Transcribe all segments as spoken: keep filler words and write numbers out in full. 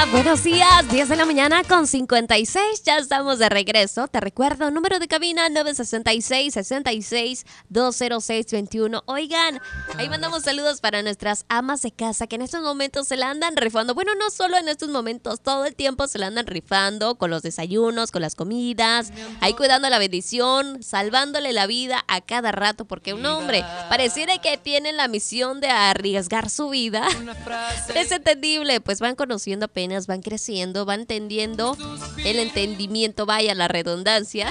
Buenos días, diez de la mañana con cincuenta y seis, ya estamos de regreso. Te recuerdo, número de cabina nueve seis seis, seis seis, dos cero seis dos uno. Oigan, ahí mandamos saludos para nuestras amas de casa que en estos momentos se la andan rifando. Bueno, no solo en estos momentos, todo el tiempo se la andan rifando con los desayunos, con las comidas, ahí cuidando la bendición, salvándole la vida a cada rato, porque un hombre pareciera que tienen la misión de arriesgar su vida. Es entendible, pues van conociendo apenas, van creciendo, van entendiendo el entendimiento, vaya la redundancia.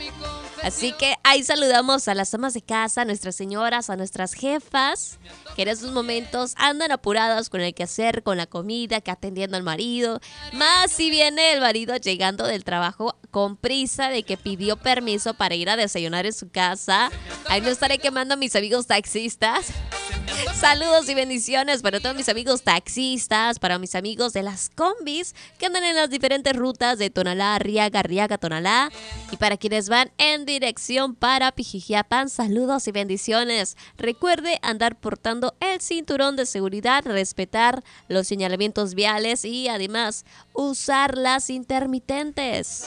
Así que ahí saludamos a las amas de casa, a nuestras señoras, a nuestras jefas, que en estos momentos andan apuradas con el quehacer, con la comida, que atendiendo al marido. Más si viene el marido llegando del trabajo con prisa de que pidió permiso para ir a desayunar en su casa. Ahí no estaré quemando a mis amigos taxistas. Saludos y bendiciones para todos mis amigos taxistas, para mis amigos de las combis que andan en las diferentes rutas de Tonalá, Arriaga, Arriaga, Tonalá, y para quienes van en dirección para Pijijiapan, saludos y bendiciones. Recuerde andar portando el cinturón de seguridad, respetar los señalamientos viales y además usar las intermitentes.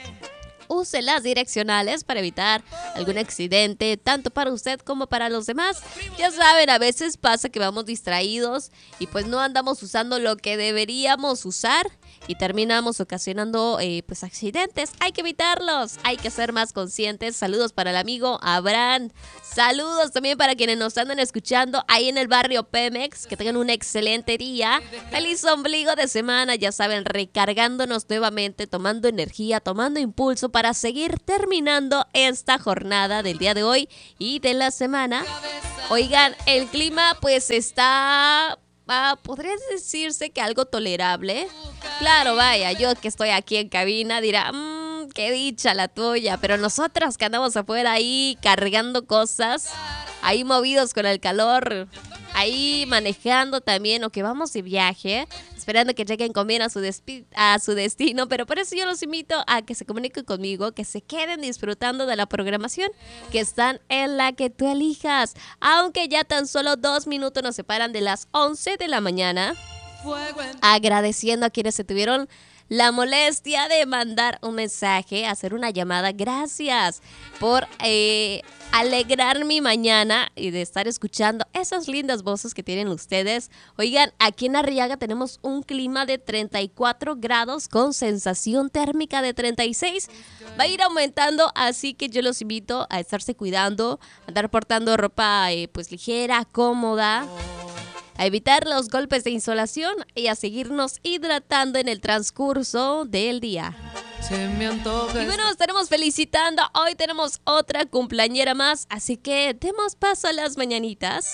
Use las direccionales para evitar algún accidente, tanto para usted como para los demás. Ya saben, a veces pasa que vamos distraídos y pues no andamos usando lo que deberíamos usar y terminamos ocasionando eh, pues accidentes. Hay que evitarlos, hay que ser más conscientes. Saludos para el amigo Abraham. Saludos también para quienes nos andan escuchando ahí en el barrio Pemex. Que tengan un excelente día. Feliz ombligo de semana, ya saben, recargándonos nuevamente, tomando energía, tomando impulso para seguir terminando esta jornada del día de hoy y de la semana. Oigan, el clima pues está... Ah, podría decirse que algo tolerable. Claro, vaya, yo que estoy aquí en cabina dirá, mmm, qué dicha la tuya. Pero nosotros que andamos afuera ahí cargando cosas, ahí movidos con el calor, ahí manejando también, o que vamos de viaje, esperando que lleguen con bien a su, despi- a su destino. Pero por eso yo los invito a que se comuniquen conmigo, que se queden disfrutando de la programación que están en la que tú elijas. Aunque ya tan solo dos minutos nos separan de las once de la mañana. Agradeciendo a quienes se tuvieron la molestia de mandar un mensaje, hacer una llamada. Gracias por eh, alegrar mi mañana y de estar escuchando esas lindas voces que tienen ustedes. Oigan, aquí en Arriaga tenemos un clima de treinta y cuatro grados con sensación térmica de treinta y seis. Va a ir aumentando, así que yo los invito a estarse cuidando, a andar portando ropa eh, pues ligera, cómoda, a evitar los golpes de insolación y a seguirnos hidratando en el transcurso del día. Se me antoja. Y bueno, estaremos felicitando. Hoy tenemos otra cumpleañera más, así que demos paso a las mañanitas.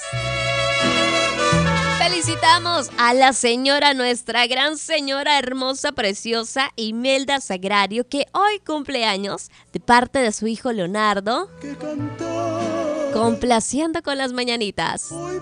Felicitamos a la señora, nuestra gran señora hermosa, preciosa, Imelda Sagrario, que hoy cumple años, de parte de su hijo Leonardo, complaciendo con las mañanitas.